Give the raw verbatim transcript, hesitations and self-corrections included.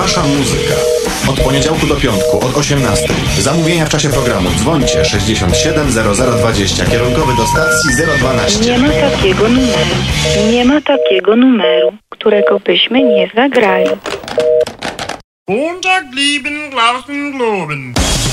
Wasza muzyka. Od poniedziałku do piątku, od osiemnastej. Zamówienia w czasie programu. Dzwońcie sześćdziesiąt siedem zero zero dwadzieścia. Kierunkowy do stacji zero dwanaście. Nie ma takiego numeru. Nie ma takiego numeru, którego byśmy nie zagrali. Montag lieben Glauben globen.